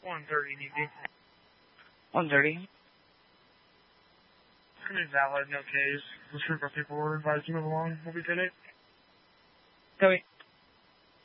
1:30 need be. 1:30. Come in valid, no case. Let's prove our paperwork, advise to move along. We'll be good. Copy.